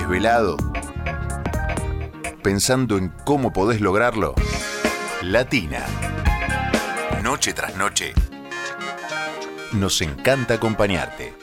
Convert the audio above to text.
desvelado, pensando en cómo podés lograrlo. Latina. Noche tras noche. Nos encanta acompañarte.